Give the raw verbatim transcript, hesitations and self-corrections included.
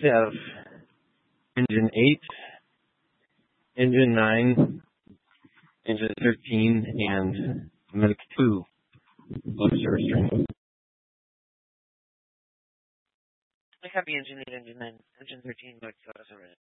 have engine eight, engine nine, engine thirteen, and M E C two of service training. I have the engine eight, engine nine, engine thirteen, but